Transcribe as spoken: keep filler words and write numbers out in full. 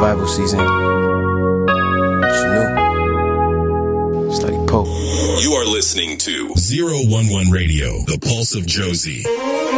revival season. What you knew? Slutty Pope. You are listening to zero one one Radio, the pulse of Josie.